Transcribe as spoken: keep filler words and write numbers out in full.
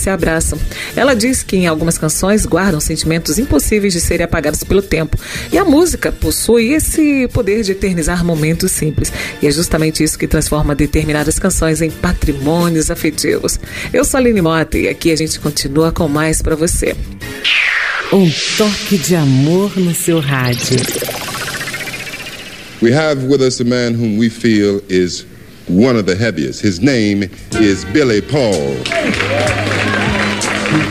se abraçam. Ela diz que em algumas canções guardam sentimentos impossíveis de serem apagados pelo tempo. E a música possui esse poder de eternizar momentos simples. E é justamente isso que transforma determinadas canções em patrimônios afetivos. Eu sou a Aline Mota e aqui a gente continua com mais pra você. Um toque de amor no seu rádio. We have with us a man whom we feel is one of the heaviest. His name is Billy Paul.